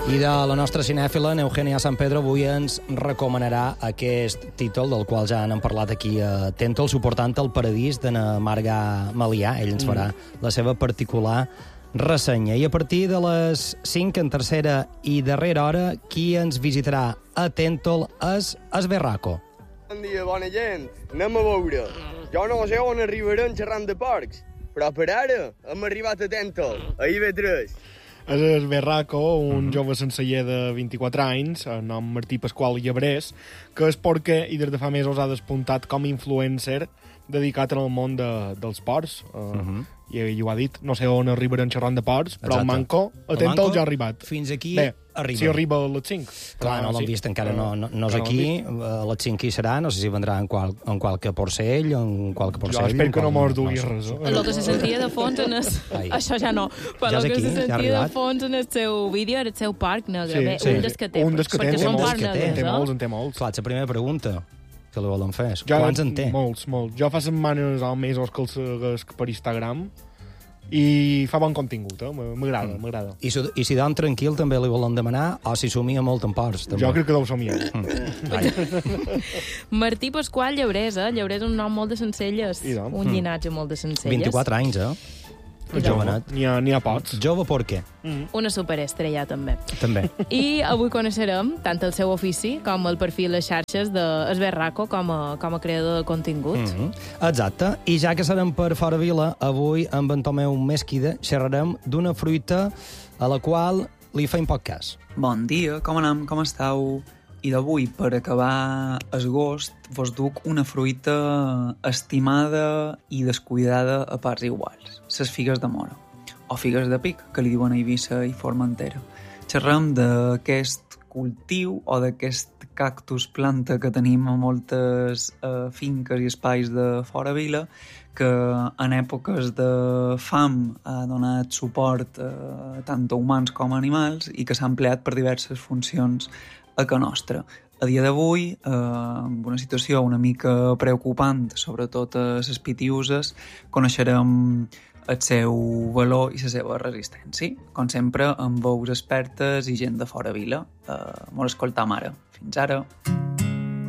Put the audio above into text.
I de la nostra cinèfila, Eugenia San Pedro, avui ens recomanarà aquest títol del qual ja n'hem parlat aquí a Tento, el suportant al paradís de na Marga Malià. Ell ens farà la seva particular ressenya. I a partir de les 5, en tercera i darrera hora, qui ens visitarà a Tento és Esberraco. Bon dia, bona gent. Anem a veure. Jo no sé on arribarem xerrant de porcs, però per ara hem arribat a Tento, a IB3. És Esberraco, un jove senceller de 24 anys, nom Martí Pasqual Llebrés, que és porquer i des de fa mesos ha despuntat com a influencer dedicat al món dels porcs. I ho ha dit, no sé on arribarem xerrant de porcs, però el manco, Tento ja ha arribat. Fins aquí arriba. Si arriba a les 5. Clar, no l'hem vist encara, no és aquí, a les 5 hi serà, no sé si vendrà en qualque porcell, en qualque porcell... Jo espero que no mos dugui res. El que se sentia de fons en el... Això ja no, però el que se sentia de fons en el seu vídeo era el seu parc negre. Un dels que té, perquè són parcs negres. En té molts. Clar, la primera pregunta que li volen fer. Quants en té? Molts. Jo fa setmanes o mesos que el segueix per Instagram i fa bon contingut, m'agrada. I si dorm tranquil també li volen demanar, o si somia molt en porcs. També. Jo crec que deu somiar. Martí Pasqual Llebrés, Llebrés és un nom molt de Sencelles, un llinatge molt de Sencelles. 24 anys, Jovenet. N'hi ha pocs. Jove porquer. Una superestrella, també. I I avui coneixerem tant el seu ofici com el perfil les xarxes d'Esberraco com a creador de contingut. Exacte. I ja que serem per fora vila, avui amb en Tomeu Mesquida xerrarem d'una fruita a la qual li feim poc cas. Bon dia, com anem? Com esteu? I d'avui, per acabar agost, vos duc una fruita estimada i descuidada a parts iguals. Ses figues de mora, o figues de pic, que li diuen a Eivissa i Formentera. Xerrem d'aquest cultiu o d'aquest cactus planta que tenim a moltes finques i espais de fora vila, que en èpoques de fam ha donat suport tant a humans com a animals i que s'ha empleat per diverses funcions a ca nostra. A dia d'avui, amb una situació una mica preocupant, sobretot a les pitiuses, coneixerem el seu valor i la seva resistència. Com sempre, amb veus expertes i gent de fora vila. Molt escoltam ara. Fins ara.